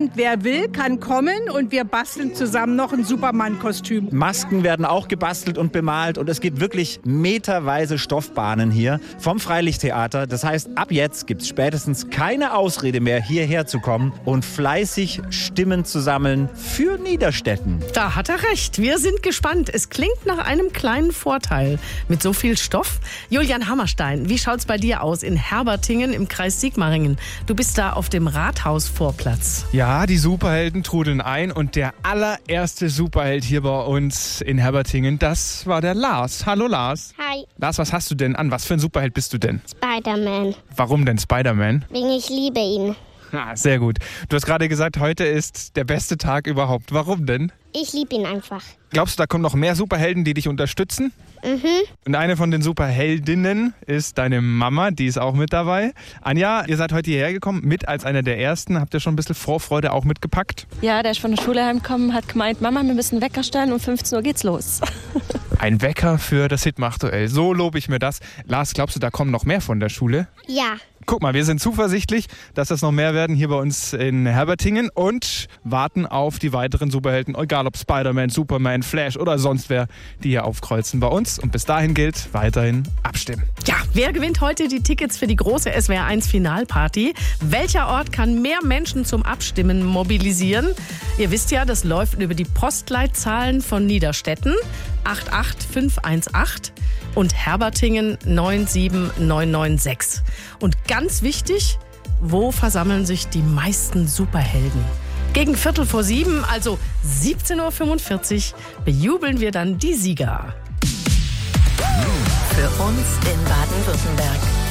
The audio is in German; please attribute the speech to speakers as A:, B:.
A: Und wer will, kann kommen und wir basteln zusammen noch ein Superman-Kostüm.
B: Masken werden auch gebastelt und bemalt und es gibt wirklich meterweise Stoffbahnen hier vom Freilichttheater. Das heißt, ab jetzt gibt es spätestens keine Ausrede mehr, hierher zu kommen und fleißig Stimmen zu sammeln für Niederstetten.
C: Da hat er recht. Wir sind gespannt. Es klingt nach einem kleinen Vorteil. Mit so viel Stoff. Julian Hammerstein, wie schaut's bei dir aus in Herbertingen im Kreis Sigmaringen? Du bist da auf dem Rathausvorplatz.
D: Ja, die Superhelden trudeln ein und der allererste Superheld hier bei uns in Herbertingen, das war der Lars. Hallo Lars.
E: Hi,
D: Lars, was hast du denn an? Was für ein Superheld bist du denn?
E: Spider-Man.
D: Warum denn Spider-Man?
E: Wegen ich liebe ihn.
D: Sehr gut. Du hast gerade gesagt, heute ist der beste Tag überhaupt. Warum denn?
E: Ich liebe ihn einfach.
D: Glaubst du, da kommen noch mehr Superhelden, die dich unterstützen? Und eine von den Superheldinnen ist deine Mama, die ist auch mit dabei. Anja, ihr seid heute hierher gekommen, mit als einer der Ersten. Habt ihr schon ein bisschen Vorfreude auch mitgepackt?
F: Ja, der ist von der Schule heimgekommen, hat gemeint, Mama, wir müssen einen Wecker stellen, um 15 Uhr geht's los.
D: Ein Wecker für das Hitmach-Duell. So lobe ich mir das. Lars, glaubst du, da kommen noch mehr von der Schule?
E: Ja,
D: Guck mal, wir sind zuversichtlich, dass das noch mehr werden hier bei uns in Herbertingen und warten auf die weiteren Superhelden, egal ob Spider-Man, Superman, Flash oder sonst wer, die hier aufkreuzen bei uns. Und bis dahin gilt, weiterhin abstimmen.
C: Ja, wer gewinnt heute die Tickets für die große SWR1 Finalparty? Welcher Ort kann mehr Menschen zum Abstimmen mobilisieren? Ihr wisst ja, das läuft über die Postleitzahlen von Niederstetten 88518 und Herbertingen 97996. Und ganz wichtig, wo versammeln sich die meisten Superhelden? Gegen 6:15, also 17:45 Uhr, bejubeln wir dann die Sieger.
G: Für uns in Baden-Württemberg.